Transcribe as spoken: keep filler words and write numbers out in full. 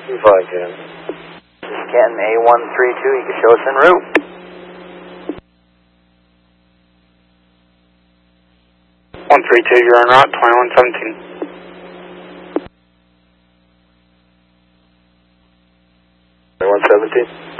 two five, Ken. This is Ken, A one three two, you can show us en route. one three two, you're en route, twenty-one seventeen. twenty-one seventeen.